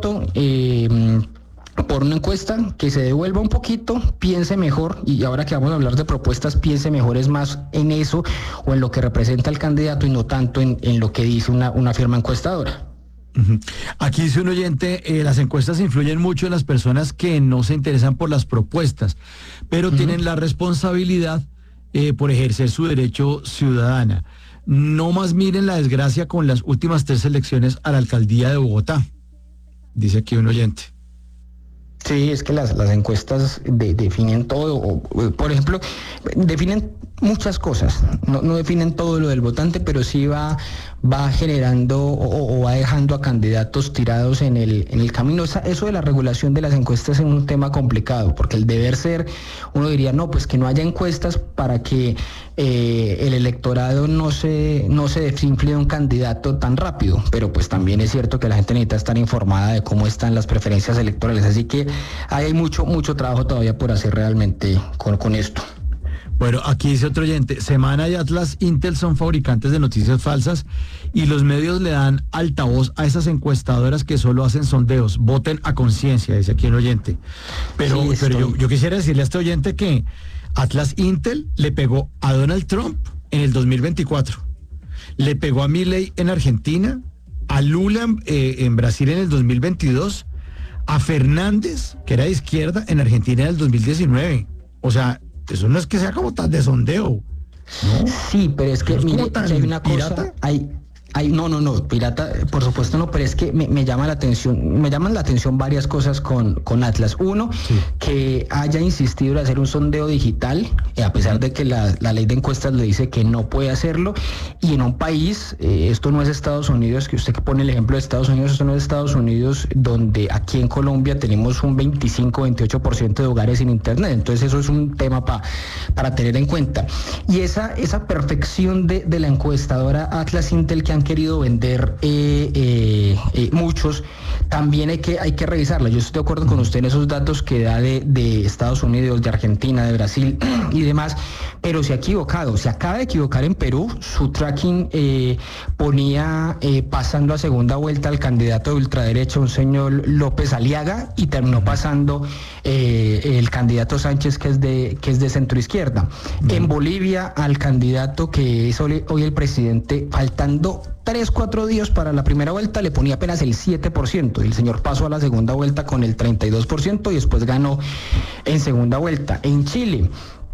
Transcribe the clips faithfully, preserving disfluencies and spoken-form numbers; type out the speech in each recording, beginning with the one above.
voto eh, por una encuesta, que se devuelva un poquito, piense mejor, y ahora que vamos a hablar de propuestas, piense mejor es más en eso o en lo que representa el candidato y no tanto en, en lo que dice una, una firma encuestadora. Uh-huh. Aquí dice un oyente, eh, las encuestas influyen mucho en las personas que no se interesan por las propuestas, pero uh-huh. tienen la responsabilidad eh, por ejercer su derecho ciudadana. No más miren la desgracia con las últimas tres elecciones a la alcaldía de Bogotá, dice aquí un oyente. Sí, es que las, las encuestas de, definen todo, o, por ejemplo, definen muchas cosas, no, no definen todo lo del votante, pero sí va, va generando o, o va dejando a candidatos tirados en el, en el camino. Esa, eso de la regulación de las encuestas es un tema complicado, porque el deber ser, uno diría, no, pues que no haya encuestas para que eh, el electorado no se, no se desinfle de un candidato tan rápido, pero pues también es cierto que la gente necesita estar informada de cómo están las preferencias electorales, así que hay mucho, mucho trabajo todavía por hacer realmente con, con esto. Bueno, aquí dice otro oyente, Semana y Atlas Intel son fabricantes de noticias falsas y los medios le dan altavoz a esas encuestadoras que solo hacen sondeos. Voten a conciencia, dice aquí un oyente. Pero, sí, pero yo, yo quisiera decirle a este oyente que Atlas Intel le pegó a Donald Trump en el dos mil veinticuatro, le pegó a Milei en Argentina, a Lula eh, en Brasil en el dos mil veintidós, a Fernández, que era de izquierda, en Argentina en el dos mil diecinueve. O sea, eso no es que sea como tan de sondeo, ¿no? Sí, pero es que, ¿Es mire, tan que hay una pirata? cosa, hay, hay, no, no, no, pirata, por supuesto no, pero es que me, me llama la atención, me llaman la atención varias cosas con, con Atlas. Uno, sí. que haya insistido en hacer un sondeo digital, eh, a pesar de que la, la ley de encuestas le dice que no puede hacerlo, y en un país, eh, esto no es Estados Unidos, que usted que pone el ejemplo de Estados Unidos, esto no es Estados Unidos, donde aquí en Colombia tenemos un veinticinco, veintiocho por ciento de hogares sin internet, entonces eso es un tema pa, para tener en cuenta. Y esa, esa perfección de, de la encuestadora Atlas Intel que han querido vender eh, eh, eh, muchos, también hay que, hay que revisarla. Yo estoy de acuerdo con usted en esos datos que da de, de Estados Unidos, de Argentina, de Brasil y demás, pero se ha equivocado, se acaba de equivocar en Perú. Su tracking eh, ponía eh, pasando a segunda vuelta al candidato de ultraderecha, un señor López Aliaga, y terminó pasando eh, el candidato Sánchez, que es de, que es de centroizquierda. Uh-huh. En Bolivia, al candidato que es hoy, hoy el presidente, faltando tres, cuatro días para la primera vuelta, le ponía apenas el siete por ciento, y el señor pasó a la segunda vuelta con el treinta y dos por ciento y después ganó en segunda vuelta. En Chile,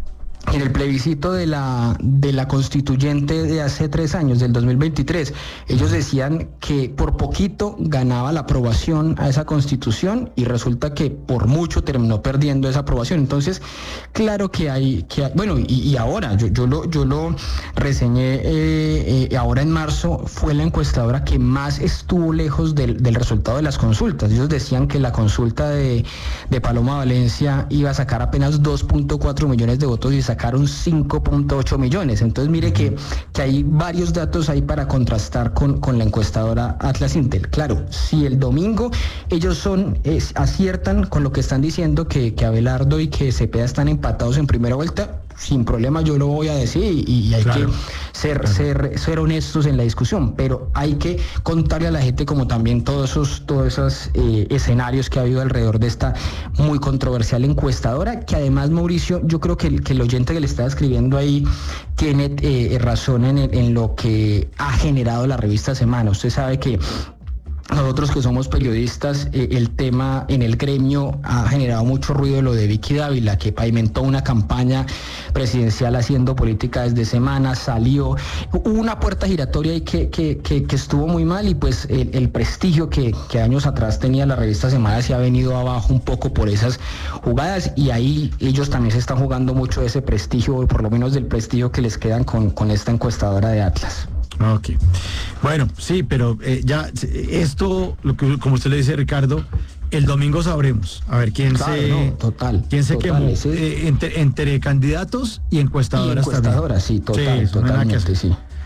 en el plebiscito de la, de la constituyente de hace tres años, del dos mil veintitrés, ellos decían que por poquito ganaba la aprobación a esa constitución y resulta que por mucho terminó perdiendo esa aprobación. Entonces, claro que hay, que hay, bueno, y, y ahora, yo, yo, lo, yo lo reseñé eh, eh, ahora en marzo, fue la encuestadora que más estuvo lejos del, del resultado de las consultas. Ellos decían que la consulta de, de Paloma Valencia iba a sacar apenas dos punto cuatro millones de votos y sacaron cinco punto ocho millones. Entonces mire que, que hay varios datos ahí para contrastar con, con la encuestadora Atlas Intel. Claro, si el domingo ellos son es, aciertan con lo que están diciendo, que, que Abelardo y que Cepeda están empatados en primera vuelta, sin problema yo lo voy a decir, y, y hay claro. que ser, claro. ser, ser honestos en la discusión, pero hay que contarle a la gente como también todos esos, todos esos eh, escenarios que ha habido alrededor de esta muy controversial encuestadora, que además, Mauricio, yo creo que el, que el oyente que le estaba escribiendo ahí tiene eh, razón en, en lo que ha generado la revista Semana. Usted sabe que nosotros que somos periodistas, eh, el tema en el gremio ha generado mucho ruido, lo de Vicky Dávila, que pavimentó una campaña presidencial haciendo política desde Semana, salió, hubo una puerta giratoria y que, que, que, que estuvo muy mal, y pues el, el prestigio que, que años atrás tenía la revista Semana se ha venido abajo un poco por esas jugadas, y ahí ellos también se están jugando mucho ese prestigio, o por lo menos del prestigio que les quedan con, con esta encuestadora de Atlas. Ok, bueno, sí, pero eh, ya esto, lo que, como usted le dice, Ricardo, el domingo sabremos, a ver quién claro, se no, total, quién se total, quemó, ese... eh, entre, entre candidatos y encuestadoras, y encuestadoras también. sí, total, sí, totalmente, sí.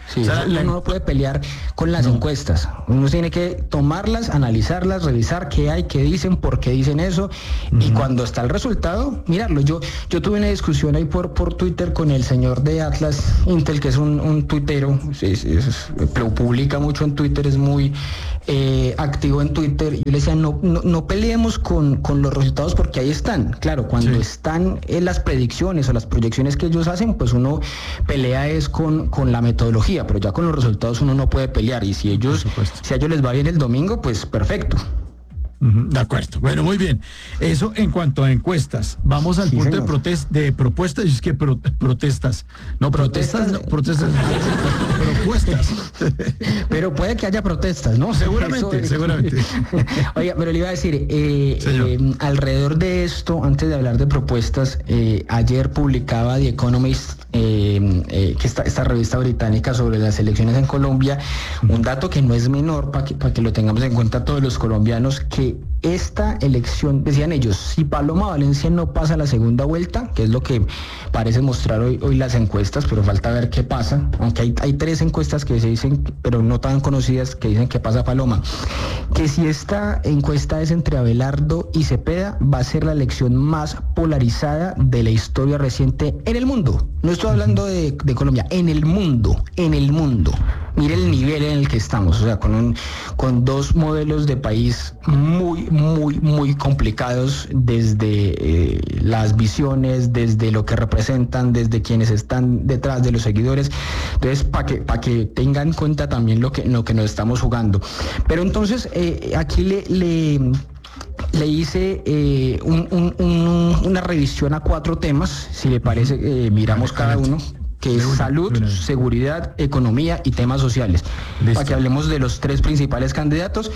Sí, o sea, uno no puede pelear con las no. encuestas. Uno tiene que tomarlas, analizarlas, revisar qué hay, qué dicen, por qué dicen eso, uh-huh. y cuando está el resultado, mirarlo. Yo yo tuve una discusión ahí por, por Twitter con el señor de Atlas Intel, que es un, un tuitero, es, es, es, lo publica mucho en Twitter, es muy eh, activo en Twitter. Yo le decía, no, no, no peleemos con, con los resultados porque ahí están. Claro, cuando sí. están en las predicciones o las proyecciones que ellos hacen, pues uno pelea es con, con la metodología, pero ya con los resultados uno no puede pelear, y si ellos, si a ellos les va bien el domingo, pues perfecto. De acuerdo. Bueno, muy bien. Eso en cuanto a encuestas. Vamos al sí, punto señor. de protest, de propuestas. Es que pro, protestas. No, protestas, no, protestas. propuestas. Pero puede que haya protestas, ¿no? Seguramente, Eso, seguramente. Oiga, pero le iba a decir, eh, eh, alrededor de esto, antes de hablar de propuestas, eh, ayer publicaba The Economist, eh, eh, que esta, esta revista británica sobre las elecciones en Colombia, un dato que no es menor, para que, para que lo tengamos en cuenta todos los colombianos, que esta elección, decían ellos, si Paloma Valencia no pasa la segunda vuelta, que es lo que parece mostrar hoy, hoy las encuestas, pero falta ver qué pasa, aunque hay, hay tres encuestas que se dicen, pero no tan conocidas, que dicen que pasa Paloma, que si esta encuesta es entre Abelardo y Cepeda, va a ser la elección más polarizada de la historia reciente en el mundo. No estoy hablando de, de Colombia, en el mundo, en el mundo. Mire el nivel en el que estamos, o sea, con un, con dos modelos de país muy, muy, muy complicados, desde eh, las visiones, desde lo que representan, desde quienes están detrás de los seguidores. Entonces, para que, para que tengan en cuenta también lo que, lo que nos estamos jugando. Pero entonces, eh, aquí le... le Le hice eh, un, un, un, una revisión a cuatro temas, si le parece, eh, miramos cada uno, que es salud, seguridad, economía y temas sociales. Listo. Para que hablemos de los tres principales candidatos.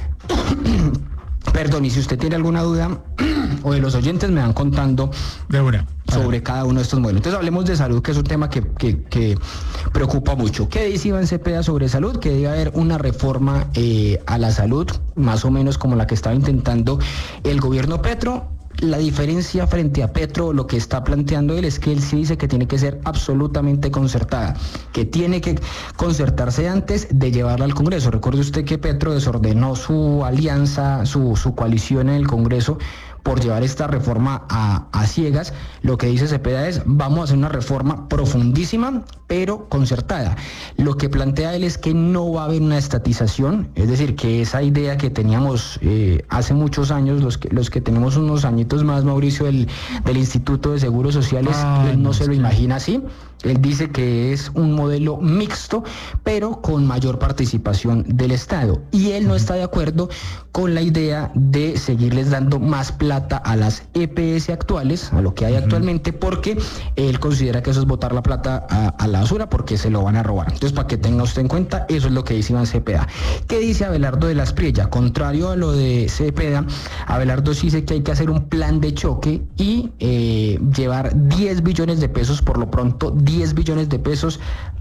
Perdón, y si usted tiene alguna duda o de los oyentes me van contando de una sobre cada uno de estos modelos. Entonces hablemos de salud, que es un tema que, que, que preocupa mucho. ¿Qué dice Iván Cepeda sobre salud? Que debe haber una reforma eh, a la salud, más o menos como la que estaba intentando el gobierno Petro. La diferencia frente a Petro, lo que está planteando él, es que él sí dice que tiene que ser absolutamente concertada, que tiene que concertarse antes de llevarla al Congreso. Recuerde usted que Petro desordenó su alianza, su, su coalición en el Congreso por llevar esta reforma a, a ciegas. Lo que dice Cepeda es, vamos a hacer una reforma profundísima, pero concertada. Lo que plantea él es que no va a haber una estatización, es decir, que esa idea que teníamos eh, hace muchos años, los que, los que tenemos unos añitos más, Mauricio, del, del Instituto de Seguros Sociales, ah, él no, no se lo imagina así. Él dice que es un modelo mixto, pero con mayor participación del Estado. Y él no está de acuerdo con la idea de seguirles dando más plata a las E P S actuales, a lo que hay actualmente, porque él considera que eso es botar la plata a, a la basura, porque se lo van a robar. Entonces, para que tenga usted en cuenta, eso es lo que dice Iván Cepeda. ¿Qué dice Abelardo de la Espriella? Contrario a lo de Cepeda, Abelardo sí dice que hay que hacer un plan de choque y eh, llevar diez billones de pesos, por lo pronto, diez billones de pesos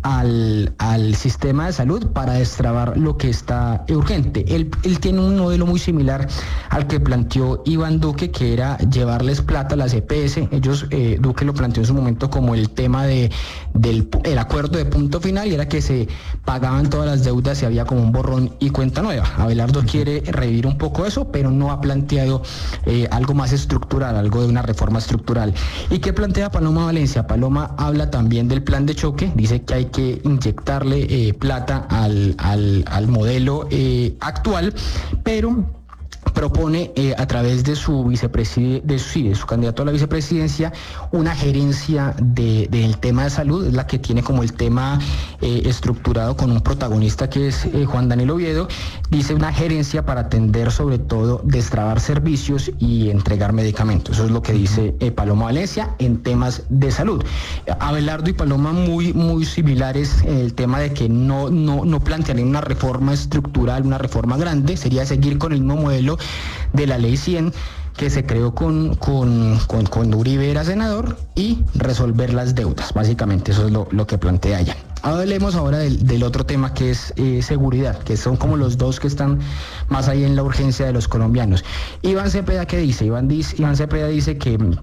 al, al sistema de salud para destrabar lo que está urgente. Él, él tiene un modelo muy similar al que planteó Iván Duque, que era llevarles plata a las E P S. Ellos, eh, Duque lo planteó en su momento como el tema de, del el acuerdo de punto final, y era que se pagaban todas las deudas y había como un borrón y cuenta nueva. Abelardo quiere revivir un poco eso, pero no ha planteado eh, algo más estructural, algo de una reforma estructural. ¿Y qué plantea Paloma Valencia? Paloma habla también del plan de choque, dice que hay que inyectarle eh, plata al, al, al modelo eh, actual, pero propone eh, a través de su vicepresidente, de, sí, de su candidato a la vicepresidencia, una gerencia de, del tema de salud, es la que tiene como el tema eh, estructurado con un protagonista que es eh, Juan Daniel Oviedo. Dice una gerencia para atender, sobre todo, destrabar servicios y entregar medicamentos. Eso es lo que dice eh, Paloma Valencia en temas de salud. Abelardo y Paloma muy, muy similares en el tema de que no, no, no plantearían una reforma estructural, una reforma grande, sería seguir con el mismo modelo de la ley cien que se creó con, con, con, con Uribe era senador, y resolver las deudas. Básicamente eso es lo, lo que plantea ella. Hablemos ahora del, del otro tema, que es eh, seguridad, que son como los dos que están más ahí en la urgencia de los colombianos. Iván Cepeda, ¿qué dice? Iván, dice, Iván Cepeda dice que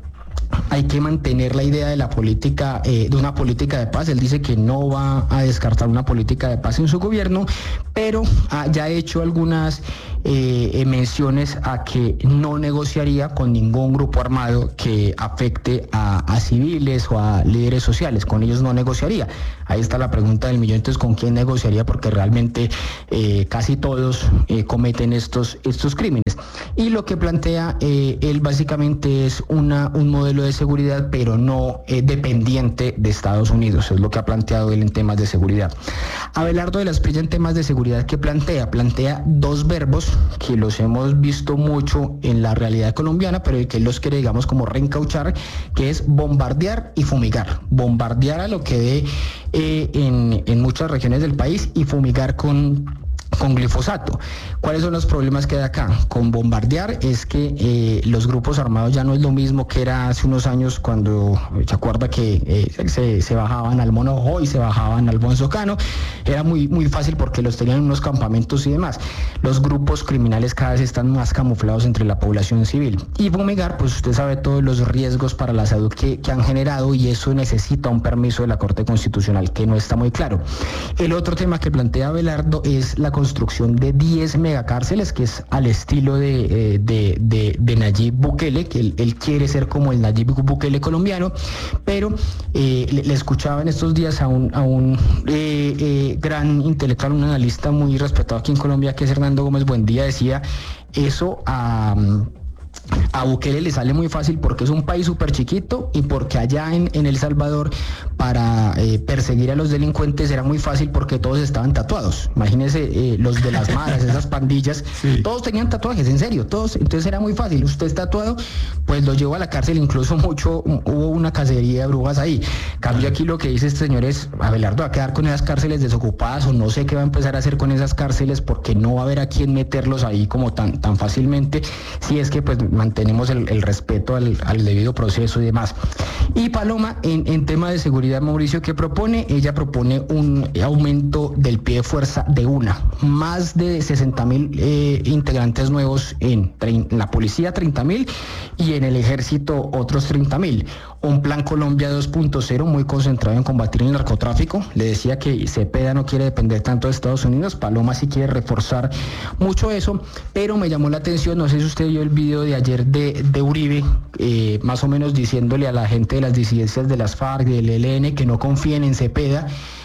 hay que mantener la idea de la política, eh, de una política de paz. Él dice que no va a descartar una política de paz en su gobierno, pero ha ya hecho algunas eh, menciones a que no negociaría con ningún grupo armado que afecte a, a civiles o a líderes sociales. Con ellos no negociaría. Ahí está la pregunta del millón, entonces, ¿con quién negociaría? Porque realmente eh, casi todos eh, cometen estos, estos crímenes. Y lo que plantea eh, él básicamente es una, un modelo de seguridad, pero no eh, dependiente de Estados Unidos, es lo que ha planteado él en temas de seguridad. Abelardo de la Espriella en temas de seguridad, ¿qué plantea? Plantea dos verbos que los hemos visto mucho en la realidad colombiana, pero que él los quiere, digamos, como reencauchar, que es bombardear y fumigar. Bombardear a lo que dé eh, en, en muchas regiones del país y fumigar con... con glifosato. ¿Cuáles son los problemas que hay acá? Con bombardear es que eh, los grupos armados ya no es lo mismo que era hace unos años, cuando se acuerda que eh, se, se bajaban al Monojo y se bajaban al Bonsocano. Era muy, muy fácil porque los tenían en unos campamentos y demás. Los grupos criminales cada vez están más camuflados entre la población civil. Y fumigar, pues usted sabe todos los riesgos para la salud que, que han generado, y eso necesita un permiso de la Corte Constitucional que no está muy claro. El otro tema que plantea Abelardo es la construcción de diez megacárceles, que es al estilo de, eh, de, de, de Nayib Bukele, que él, él quiere ser como el Nayib Bukele colombiano, pero eh, le, le escuchaba en estos días a un, a un eh, eh, gran intelectual, un analista muy respetado aquí en Colombia, que es Hernando Gómez Buendía, decía eso a... A Bukele le sale muy fácil porque es un país súper chiquito, y porque allá en, en El Salvador para eh, perseguir a los delincuentes era muy fácil porque todos estaban tatuados. Imagínense eh, los de las maras, esas pandillas, sí. Todos tenían tatuajes, en serio, todos. Entonces era muy fácil. Usted es tatuado, pues lo llevó a la cárcel. Incluso mucho hubo una cacería de brujas ahí. Cambio aquí lo que dice este señor es: Abelardo va a quedar con esas cárceles desocupadas, o no sé qué va a empezar a hacer con esas cárceles, porque no va a haber a quién meterlos ahí como tan, tan fácilmente, si es que pues mantenemos el, el respeto al, al debido proceso y demás. Y Paloma, en, en tema de seguridad, Mauricio, ¿qué propone? Ella propone un aumento del pie de fuerza de una, más de sesenta mil eh, integrantes nuevos en, en la policía, treinta mil, y en el ejército otros treinta mil. Un plan Colombia dos punto cero muy concentrado en combatir el narcotráfico. Le decía que Cepeda no quiere depender tanto de Estados Unidos, Paloma sí quiere reforzar mucho eso, pero me llamó la atención, no sé si usted vio el video de ayer de, de Uribe, eh, más o menos diciéndole a la gente de las disidencias de las FARC, del E L N, que no confíen en Cepeda,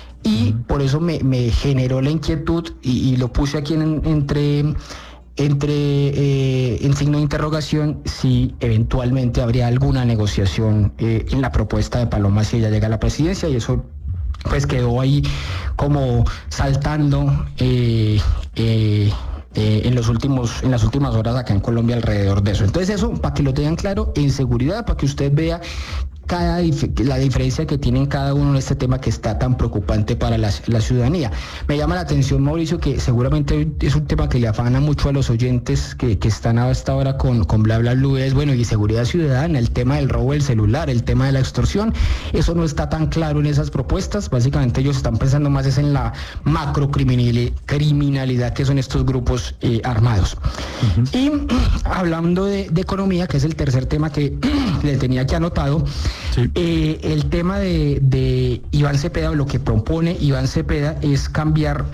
y por eso me, me generó la inquietud, y, y lo puse aquí en, entre... entre eh, en signo de interrogación, si eventualmente habría alguna negociación eh, en la propuesta de Paloma si ella llega a la presidencia, y eso pues quedó ahí como saltando eh, eh, eh, en los últimos en las últimas horas acá en Colombia alrededor de eso. Entonces eso, para que lo tengan claro, en seguridad, para que usted vea cada dif- la diferencia que tienen cada uno en este tema que está tan preocupante para la, la ciudadanía. Me llama la atención, Mauricio, que seguramente es un tema que le afana mucho a los oyentes que, que están a esta hora con, con bla bla bla, es bueno, y seguridad ciudadana, el tema del robo del celular, el tema de la extorsión, eso no está tan claro en esas propuestas. Básicamente ellos están pensando más es en la macro criminalidad que son estos grupos eh, armados. Uh-huh. Y hablando de, de economía, que es el tercer tema que le tenía aquí anotado, sí. eh, el tema de, de Iván Cepeda, o lo que propone Iván Cepeda, es cambiar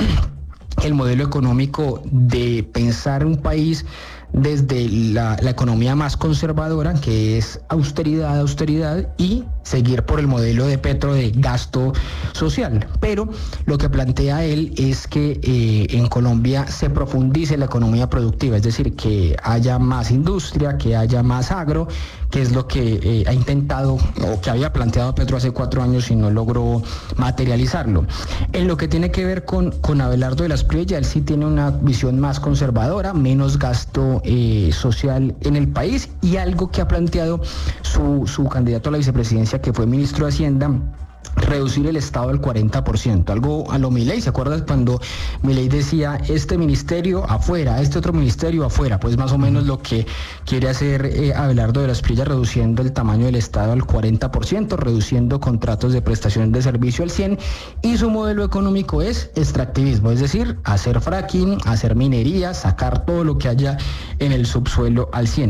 el modelo económico de pensar un país desde la, la economía más conservadora, que es austeridad, austeridad, y seguir por el modelo de Petro de gasto social. Pero lo que plantea él es que eh, en Colombia se profundice la economía productiva, es decir, que haya más industria, que haya más agro, que es lo que eh, ha intentado o que había planteado Petro hace cuatro años y no logró materializarlo. En lo que tiene que ver con, con Abelardo de la Espriella, él sí tiene una visión más conservadora, menos gasto eh, social en el país, y algo que ha planteado su, su candidato a la vicepresidencia, que fue ministro de Hacienda, reducir el Estado al cuarenta por ciento, algo a lo Milei. ¿Se acuerdan cuando Milei decía este ministerio afuera, este otro ministerio afuera? Pues más o menos lo que quiere hacer eh, Abelardo de la Espriella, reduciendo el tamaño del Estado al cuarenta por ciento, reduciendo contratos de prestación de servicio al cien por ciento, y su modelo económico es extractivismo, es decir, hacer fracking, hacer minería, sacar todo lo que haya en el subsuelo al cien por ciento.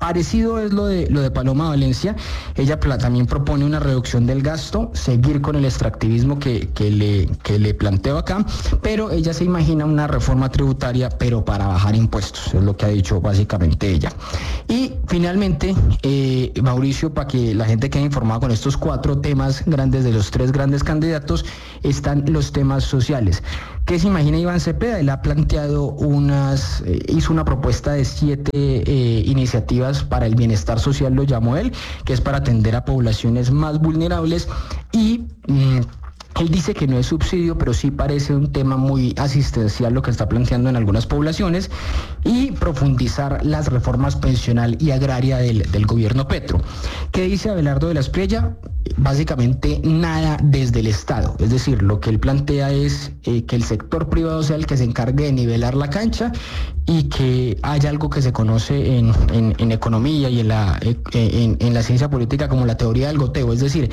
Parecido es lo de lo de Paloma Valencia. Ella pla, también propone una reducción del gasto, seguir con el extractivismo que, que, le, que le planteo acá, pero ella se imagina una reforma tributaria, pero para bajar impuestos, es lo que ha dicho básicamente ella. Y finalmente, eh, Mauricio, para que la gente quede informada con estos cuatro temas grandes de los tres grandes candidatos, están los temas sociales. ¿Qué se imagina Iván Cepeda? Él ha planteado unas, eh, hizo una propuesta de siete eh, iniciativas para el bienestar social, lo llamó él, que es para atender a poblaciones más vulnerables y... Mmm, Él dice que no es subsidio, pero sí parece un tema muy asistencial lo que está planteando en algunas poblaciones, y profundizar las reformas pensional y agraria del, del gobierno Petro. ¿Qué dice Abelardo de la Espriella? Básicamente nada desde el Estado, es decir, lo que él plantea es eh, que el sector privado sea el que se encargue de nivelar la cancha y que haya algo que se conoce en, en, en economía y en la, en, en la ciencia política como la teoría del goteo, es decir,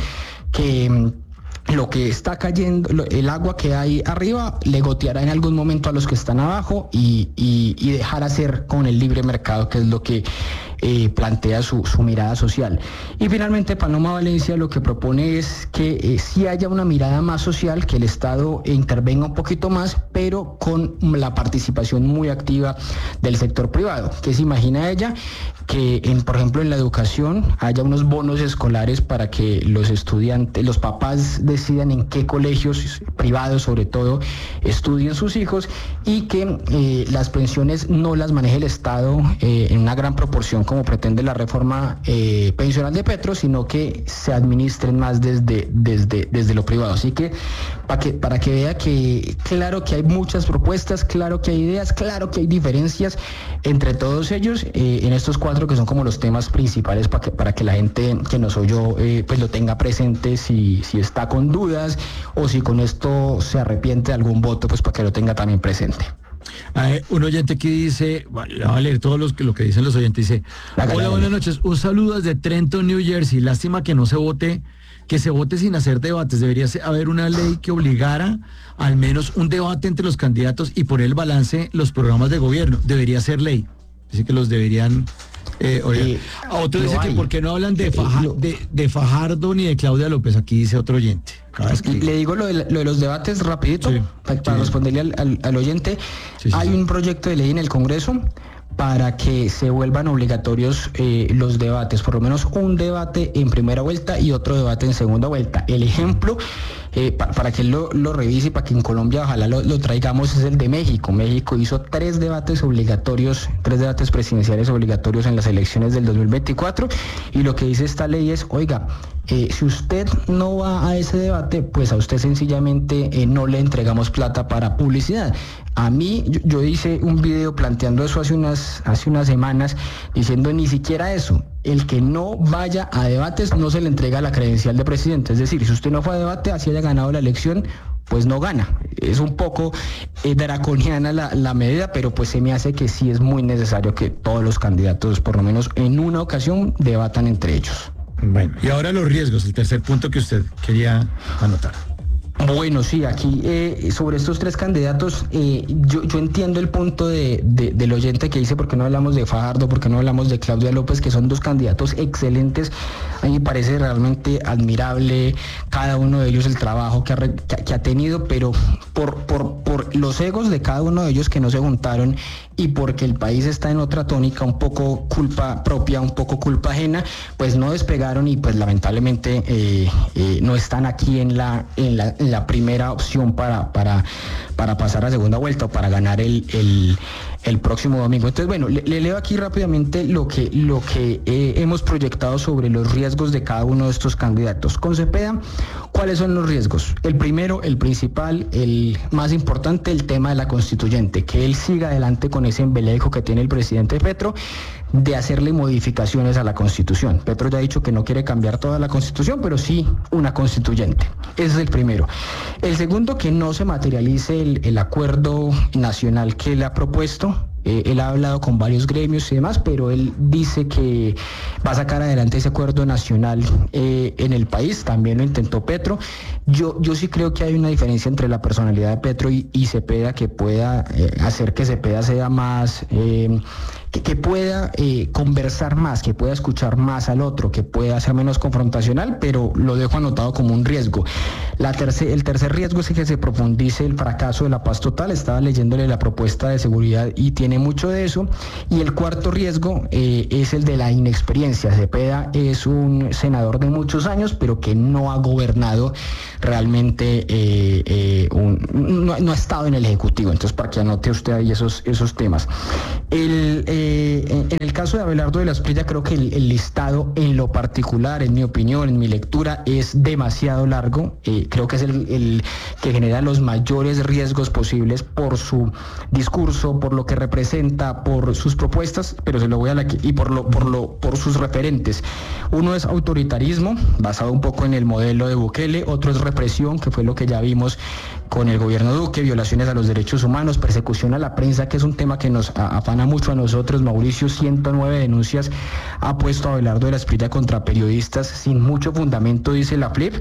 que lo que está cayendo, el agua que hay arriba, le goteará en algún momento a los que están abajo y, y, y dejar hacer con el libre mercado, que es lo que eh, plantea su, su mirada social. Y finalmente, Paloma Valencia lo que propone es que eh, sí haya una mirada más social, que el Estado intervenga un poquito más, pero con la participación muy activa del sector privado. ¿Qué se imagina ella? Que, en, por ejemplo, en la educación haya unos bonos escolares para que los estudiantes, los papás decidan en qué colegios privados, sobre todo, estudien sus hijos, y que eh, las pensiones no las maneje el Estado eh, en una gran proporción como pretende la reforma eh, pensional de Petro, sino que se administren más desde, desde, desde lo privado. Así que para que para que vea que claro que hay muchas propuestas, claro que hay ideas, claro que hay diferencias entre todos ellos eh, en estos cuatro que son como los temas principales para que, para que la gente que nos oyó eh, pues lo tenga presente, si, si está con dudas o si con esto se arrepiente de algún voto, pues para que lo tenga también presente. Hay un oyente que dice, bueno, va a leer todo los, lo que dicen los oyentes, dice, hola, buenas noches, un saludo desde Trenton, New Jersey, lástima que no se vote, que se vote sin hacer debates, debería haber una ley que obligara al menos un debate entre los candidatos y poner el balance los programas de gobierno, debería ser ley, dice que los deberían... Eh, oye, eh, otro dice que por qué no hablan de, Faja, de, de Fajardo ni de Claudia López, aquí dice otro oyente. Que... Le digo lo de, lo de los debates rapidito, sí, para, para sí. responderle al, al, al oyente. Sí, sí, Hay sí. un proyecto de ley en el Congreso para que se vuelvan obligatorios eh, los debates, por lo menos un debate en primera vuelta y otro debate en segunda vuelta. El ejemplo, eh, pa, para que él lo, lo revise y para que en Colombia ojalá lo, lo traigamos, es el de México. México hizo tres debates obligatorios, tres debates presidenciales obligatorios en las elecciones del dos mil veinticuatro, y lo que dice esta ley es, oiga, eh, si usted no va a ese debate, pues a usted sencillamente eh, no le entregamos plata para publicidad. A mí, yo, yo hice un video planteando eso hace unas, hace unas semanas, diciendo ni siquiera eso, el que no vaya a debates no se le entrega la credencial de presidente, es decir, si usted no fue a debate, así haya ganado la elección, pues no gana. Es un poco eh, draconiana la, la medida, pero pues se me hace que sí es muy necesario que todos los candidatos, por lo menos en una ocasión, debatan entre ellos. Bueno, y ahora los riesgos, el tercer punto que usted quería anotar. Bueno, sí, aquí eh, sobre estos tres candidatos, eh, yo, yo entiendo el punto de, de, del oyente que dice por qué no hablamos de Fajardo, por qué no hablamos de Claudia López, que son dos candidatos excelentes. A mí me parece realmente admirable cada uno de ellos, el trabajo que ha, que, que ha tenido, pero por, por, por los egos de cada uno de ellos que no se juntaron y porque el país está en otra tónica, un poco culpa propia, un poco culpa ajena, pues no despegaron y pues lamentablemente eh, eh, no están aquí en la, en la, en la primera opción para, para, para pasar a segunda vuelta o para ganar el, el, el próximo domingo. Entonces, bueno, le, le leo aquí rápidamente lo que, lo que eh, hemos proyectado sobre los riesgos de cada uno de estos candidatos. Con Cepeda, ¿cuáles son los riesgos? El primero, el principal, el más importante, el tema de la constituyente, que él siga adelante con ese embeleco que tiene el presidente Petro de hacerle modificaciones a la Constitución. Petro ya ha dicho que no quiere cambiar toda la Constitución, pero sí una constituyente. Ese es el primero. El segundo, que no se materialice el, el acuerdo nacional que él ha propuesto. Eh, él ha hablado con varios gremios y demás, pero él dice que va a sacar adelante ese acuerdo nacional eh, en el país. También lo intentó Petro. Yo, yo sí creo que hay una diferencia entre la personalidad de Petro y, y Cepeda, que pueda eh, hacer que Cepeda sea más... Eh, que, que pueda eh, conversar más, que pueda escuchar más al otro, que pueda ser menos confrontacional, pero lo dejo anotado como un riesgo. La tercer, el tercer riesgo es que se profundice el fracaso de la paz total. Estaba leyéndole la propuesta de seguridad y tiene mucho de eso. Y el cuarto riesgo eh, es el de la inexperiencia. Cepeda es un senador de muchos años, pero que no ha gobernado realmente, eh, eh, un, no, no ha estado en el Ejecutivo. Entonces, para que anote usted ahí esos, esos temas. El, eh, en, en el caso de Abelardo de la Espriella, creo que el, el listado en lo particular, en mi opinión, en mi lectura, es demasiado largo. Eh, creo que es el, el que genera los mayores riesgos posibles por su discurso, por lo que representa, por sus propuestas, pero se lo voy a la y por lo, por lo, por sus referentes. Uno es autoritarismo, basado un poco en el modelo de Bukele. Otro es represión, que fue lo que ya vimos con el gobierno Duque, violaciones a los derechos humanos, persecución a la prensa, que es un tema que nos afana mucho a nosotros. Mauricio, ciento nueve denuncias ha puesto a Abelardo de la Espriella contra periodistas sin mucho fundamento, dice la F L I P.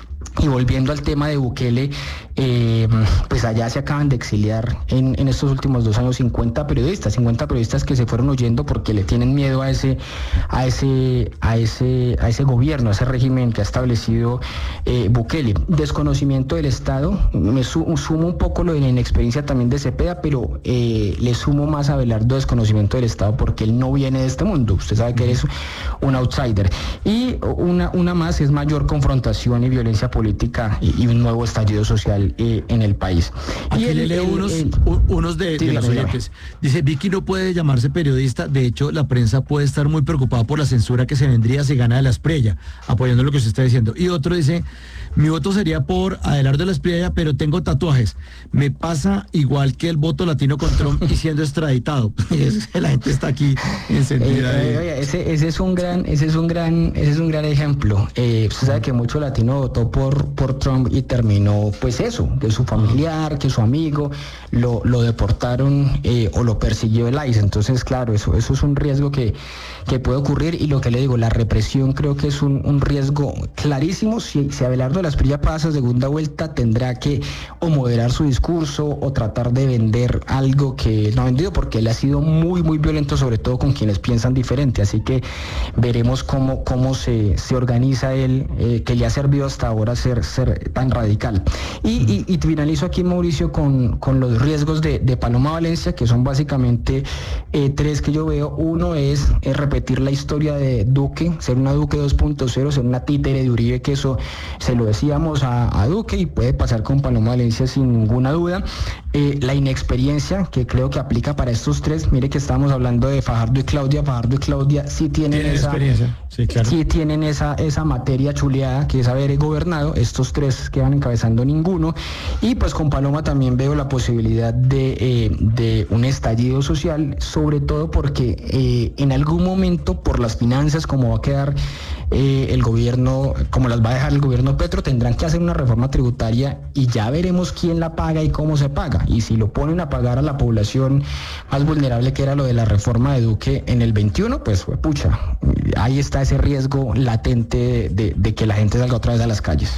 Y volviendo al tema de Bukele, eh, pues allá se acaban de exiliar en, en estos últimos dos años cincuenta periodistas, cincuenta periodistas que se fueron huyendo porque le tienen miedo a ese, a ese, a ese, a ese gobierno, a ese régimen que ha establecido eh, Bukele. Desconocimiento del Estado, me su, sumo un poco lo de la inexperiencia también de Cepeda, pero eh, le sumo más a Abelardo desconocimiento del Estado porque él no viene de este mundo. Usted sabe que eres un outsider. Y una, una más es mayor confrontación y violencia política y, y un nuevo estallido social eh, en el país. Aquí y el, le leo el, unos, el, unos de, sí, de los dígame, oyentes. Dice, Vicky no puede llamarse periodista, de hecho la prensa puede estar muy preocupada por la censura que se vendría si gana de la Espriella, apoyando lo que usted está diciendo. Y otro dice, mi voto sería por Abelardo de la Espriella, pero tengo tatuajes. Me pasa igual que el voto latino con Trump y siendo extraditado. La gente está aquí encendida. Eh, eh, ese, ese es un gran, ese es un gran, ese es un gran ejemplo. Eh, usted sabe que mucho latino votó por, por Trump y terminó, pues eso, que su familiar, que su amigo lo, lo deportaron eh, o lo persiguió el I C E. Entonces, claro, eso, eso es un riesgo que, que puede ocurrir. Y lo que le digo, la represión creo que es un, un riesgo clarísimo. Si, si Abelardo de la Espriella pasa a segunda vuelta, tendrá que o moderar su discurso o tratar de vender algo que no ha vendido, porque él ha sido muy, muy violento, sobre todo con quienes piensan diferente. Así que veremos cómo, cómo se, se organiza él, eh, que le ha servido hasta ahora ser, ser tan radical. Y, y, y finalizo aquí, Mauricio, con, con los riesgos de, de Paloma Valencia, que son básicamente eh, tres que yo veo. Uno es eh, repetir la historia de Duque, ser una Duque dos punto cero, ser una títere de Uribe, que eso se lo decíamos a, a Duque y puede pasar con Paloma Valencia sin ninguna duda. Eh, la inexperiencia, que creo que aplica para estos tres. Mire que estamos hablando de Fajardo y Claudia. Fajardo y Claudia sí tienen ¿Tiene esa experiencia? Sí, claro. Sí tienen esa, esa materia chuleada, que es haber gobernado. Estos tres quedan encabezando ninguno. Y pues con Paloma también veo la posibilidad de, eh, de un estallido social, sobre todo porque eh, en algún momento, por las finanzas, como va a quedar eh, el gobierno, como las va a dejar el gobierno Petro, tendrán que hacer una reforma tributaria y ya veremos quién la paga y cómo se paga. Y si lo ponen a pagar a la población más vulnerable, que era lo de la reforma de Duque en el veintiuno, pues pucha, ahí está ese riesgo latente de, de que la gente salga otra vez a las calles.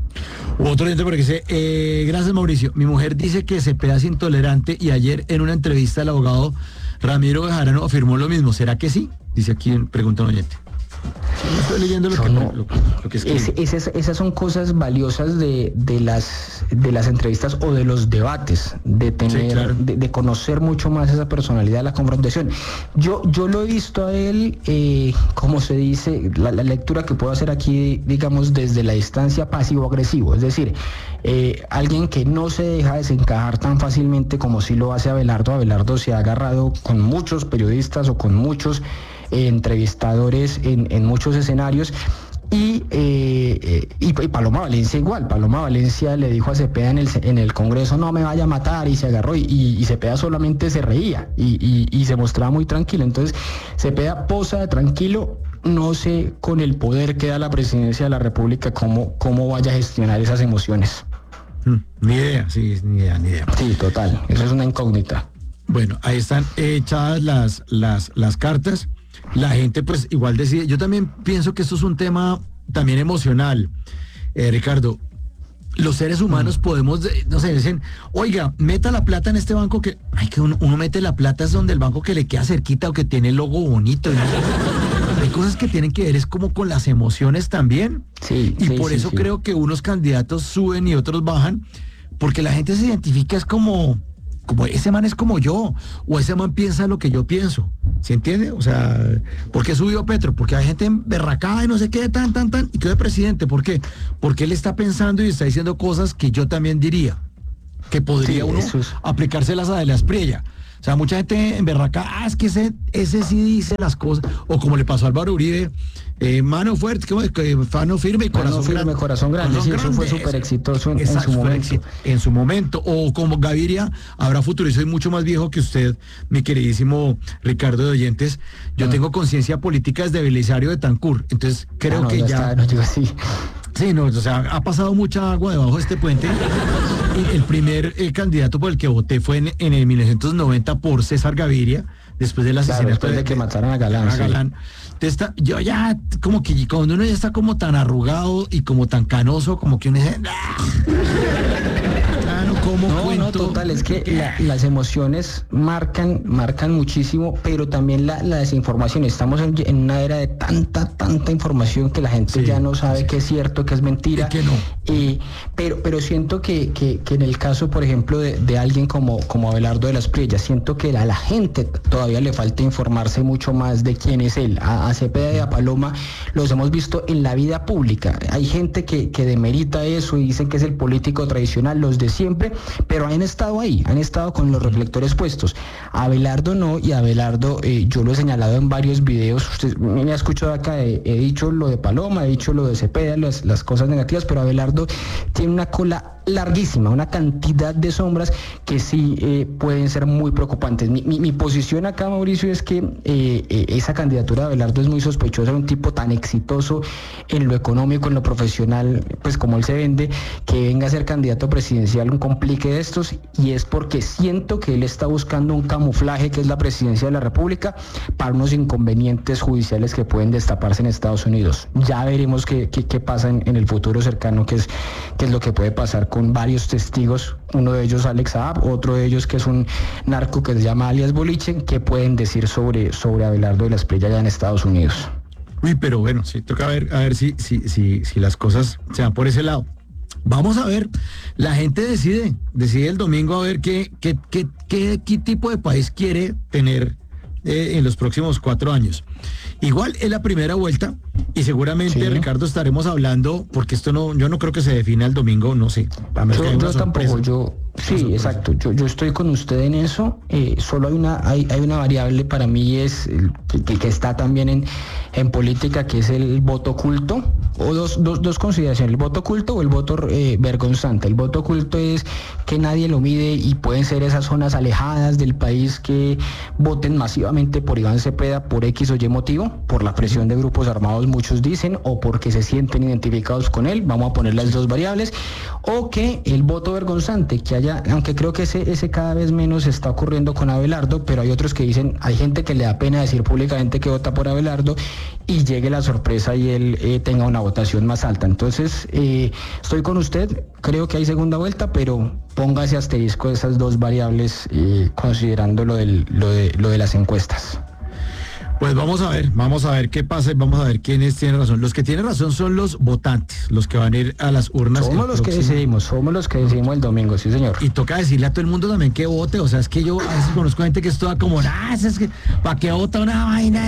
Otro oyente porque dice, eh, gracias Mauricio, mi mujer dice que Cepeda es intolerante y ayer en una entrevista el abogado Ramiro Bejarano afirmó lo mismo. ¿Será que sí? Dice aquí, pregunta un oyente. No estoy leyendo lo que, no, lo, lo que escribe. Es, esas, esas son cosas valiosas de, de las de las entrevistas o de los debates, de tener, sí, claro. de, de conocer mucho más esa personalidad de la confrontación. Yo, yo lo he visto a él, eh, como se dice, la, la lectura que puedo hacer aquí, digamos, desde la distancia pasivo-agresivo, es decir, eh, alguien que no se deja desencajar tan fácilmente como si lo hace Abelardo. Abelardo se ha agarrado con muchos periodistas o con muchos Eh, entrevistadores en, en muchos escenarios y, eh, y, y Paloma Valencia igual. Paloma Valencia le dijo a Cepeda en el, en el Congreso, no me vaya a matar, y se agarró y, y, y Cepeda solamente se reía y, y, y se mostraba muy tranquilo. Entonces Cepeda posa de tranquilo. No sé con el poder que da la presidencia de la República cómo, cómo vaya a gestionar esas emociones. Hmm, ni idea, sí, ni idea, ni idea. Sí, total, eso es una incógnita. Bueno, ahí están echadas las, las, las cartas. La gente pues igual decide. Yo también pienso que esto es un tema también emocional. Eh, Ricardo, los seres humanos mm. podemos, no sé, dicen, oiga, meta la plata en este banco que, ay, que uno, uno mete la plata es donde el banco que le queda cerquita o que tiene el logo bonito. ¿No? Hay cosas que tienen que ver es como con las emociones también. Sí, y sí, por sí, eso sí. creo que unos candidatos suben y otros bajan, porque la gente se identifica es como, como ese man es como yo, o ese man piensa lo que yo pienso. ¿Se entiende? O sea, ¿por qué subió Petro? Porque hay gente berracada y no sé qué, tan, tan, tan, y quedó de presidente. ¿Por qué? Porque él está pensando y está diciendo cosas que yo también diría, que podría sí, uno es... aplicárselas a de la Aspriella. O sea, mucha gente en berraca, ah, es que ese, ese sí dice las cosas, o como le pasó a Álvaro Uribe, eh, mano fuerte, como, que, mano firme y corazón mano firme, grande. Corazón grande, corazón sí, grande. Eso fue súper exitoso en, Exacto, en su momento. En su momento, o como Gaviria, habrá futuro, y soy mucho más viejo que usted, mi queridísimo Ricardo de Oyentes, yo ah. tengo conciencia política desde Belisario de Tancur, entonces creo ah, no, que ya... ya... Está, no, yo sí. Sí, no, o sea, ha pasado mucha agua debajo de este puente. Y el primer eh, candidato por el que voté fue en, en el mil novecientos noventa por César Gaviria, después del asesinato claro, después de, de que mataran a Galán. A Galán. Sí. Está, yo ya, como que cuando uno ya está como tan arrugado y como tan canoso, como que uno dice, claro, ¿cómo no, cuento? No, total, es que la, las emociones marcan, marcan muchísimo, pero también la, la desinformación. Estamos en, en una era de tanta, tanta información que la gente sí, ya no sabe sí. qué es cierto, qué es mentira. ¿Y qué no? Eh, pero, pero siento que, que, que en el caso, por ejemplo, de, de alguien como, como Abelardo de la Aspriella, siento que a la gente todavía le falta informarse mucho más de quién es él. A, a Cepeda y a Paloma los hemos visto en la vida pública. Hay gente que, que demerita eso y dicen que es el político tradicional, los de siempre, pero han estado ahí, han estado con los reflectores puestos. Abelardo no, y Abelardo, eh, yo lo he señalado en varios videos, usted me ha escuchado acá, he, he dicho lo de Paloma, he dicho lo de Cepeda, las, las cosas negativas, pero Abelardo tiene una cola larguísima, una cantidad de sombras que sí eh, pueden ser muy preocupantes. Mi, mi, mi posición acá, Mauricio, es que eh, eh, esa candidatura de Abelardo es muy sospechosa, un tipo tan exitoso en lo económico, en lo profesional, pues como él se vende, que venga a ser candidato presidencial, un complique de estos, y es porque siento que él está buscando un camuflaje que es la presidencia de la República para unos inconvenientes judiciales que pueden destaparse en Estados Unidos. Ya veremos qué, qué, qué pasa en, en el futuro cercano, qué es, qué es lo que puede pasar con varios testigos, uno de ellos Alex Saab, otro de ellos que es un narco que se llama alias Boliche, que pueden decir sobre, sobre Abelardo de la Aspriella allá en Estados Unidos. Uy, pero bueno, sí, toca ver, a ver si, si, si, si las cosas se van por ese lado. Vamos a ver, la gente decide, decide el domingo a ver qué, qué, qué, qué, qué tipo de país quiere tener eh, en los próximos cuatro años. Igual es la primera vuelta y seguramente, sí. Ricardo, estaremos hablando, porque esto no, yo no creo que se defina el domingo, no sé. A yo yo tampoco, yo, sí, exacto, yo, yo estoy con usted en eso, eh, solo hay una, hay, hay una variable para mí es el, que, que está también en, en política, que es el voto oculto, o dos, dos, dos consideraciones, el voto oculto o el voto eh, vergonzante. El voto oculto es que nadie lo mide y pueden ser esas zonas alejadas del país que voten masivamente por Iván Cepeda por X o Y motivo, por la presión de grupos armados, muchos dicen, o porque se sienten identificados con él, vamos a poner las dos variables, o que el voto vergonzante, que haya, aunque creo que ese, ese cada vez menos está ocurriendo con Abelardo, pero hay otros que dicen, hay gente que le da pena decir públicamente que vota por Abelardo y llegue la sorpresa y él eh, tenga una votación más alta. Entonces, eh, estoy con usted, creo que hay segunda vuelta, pero póngase asterisco de esas dos variables eh, considerando lo, del, lo, de, lo de las encuestas. Pues vamos a ver, vamos a ver qué pasa y vamos a ver quiénes tienen razón. Los que tienen razón son los votantes, los que van a ir a las urnas. Somos los próximo. que decidimos, somos los que decidimos el domingo, sí señor. Y toca decirle a todo el mundo también que vote, o sea, es que yo a veces conozco gente que es toda como, ah, es que, ¿para qué vota una vaina?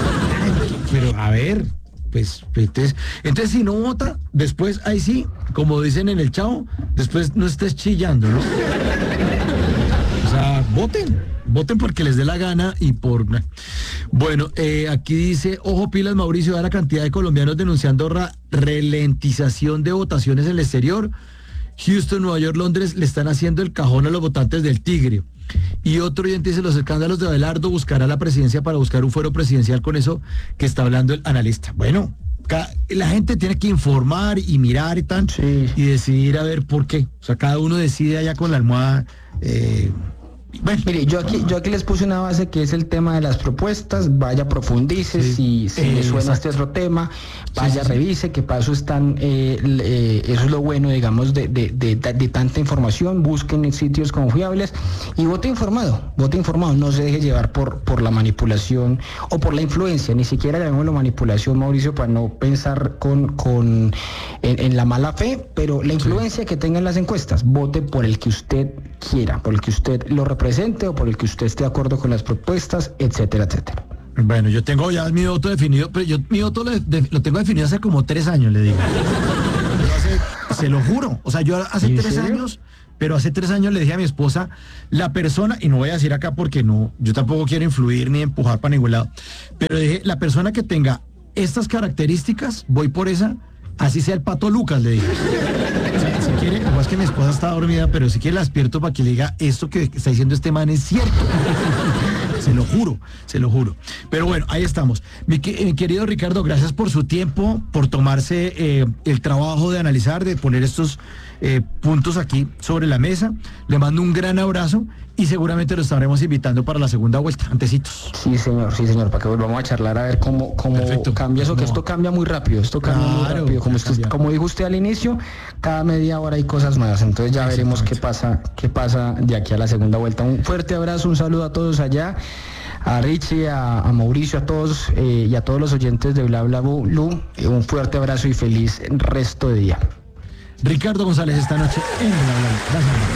Pero a ver, pues, entonces, entonces si no vota, después ahí sí, como dicen en el Chavo, después no estés chillando, ¿no? O sea, voten. Voten porque les dé la gana y por... Bueno, eh, aquí dice, ojo pilas Mauricio, da la cantidad de colombianos denunciando ra- ralentización de votaciones en el exterior. Houston, Nueva York, Londres le están haciendo el cajón a los votantes del Tigre. Y otro oyente dice, los escándalos de Abelardo buscará la presidencia para buscar un fuero presidencial, con eso que está hablando el analista. Bueno, la gente tiene que informar y mirar y tal, sí. Y decidir a ver por qué. O sea, cada uno decide allá con la almohada... Eh, Bueno, mire, yo aquí, yo aquí les puse una base que es el tema de las propuestas, vaya profundice, sí. si, si eh, le suena exacto. este otro tema, vaya sí, sí, revise, sí. que para eso están, eh, eh, eso es lo bueno, digamos, de, de, de, de, de tanta información, busquen en sitios confiables y vote informado, vote informado, no se deje llevar por, por la manipulación o por la influencia, ni siquiera llamémoslo manipulación, Mauricio, para no pensar con, con en, en la mala fe, pero la influencia sí. que tengan las encuestas, vote por el que usted quiera, por el que usted lo represente presente o por el que usted esté de acuerdo con las propuestas, etcétera, etcétera. Bueno, yo tengo ya mi voto definido, pero yo mi voto lo, de, lo tengo definido hace como tres años, le digo. Hace, se lo juro, o sea, yo hace tres serio? años, pero hace tres años le dije a mi esposa, la persona, y no voy a decir acá porque no, yo tampoco quiero influir ni empujar para ningún lado, pero dije, la persona que tenga estas características, voy por esa, así sea el Pato Lucas, le dije. Si quiere, lo es que mi esposa está dormida, pero si quiere la despierto para que le diga esto que está diciendo este man es cierto. Se lo juro, se lo juro. Pero bueno, ahí estamos. Mi, mi querido Ricardo, gracias por su tiempo, por tomarse eh, el trabajo de analizar, de poner estos eh, puntos aquí sobre la mesa. Le mando un gran abrazo y seguramente lo estaremos invitando para la segunda vuelta, antecitos. Sí, señor, sí, señor, para que volvamos a charlar a ver cómo, cómo cambia eso, que esto cambia muy rápido, esto cambia claro, muy rápido. Como, usted, como dijo usted al inicio, cada media hora hay cosas nuevas, entonces ya veremos qué pasa, qué pasa de aquí a la segunda vuelta. Un fuerte abrazo, un saludo a todos allá, a Richie, a, a Mauricio, a todos eh, y a todos los oyentes de Bla Bla Blue, eh, un fuerte abrazo y feliz resto de día. Ricardo González esta noche en Bla Bla Blue. Gracias.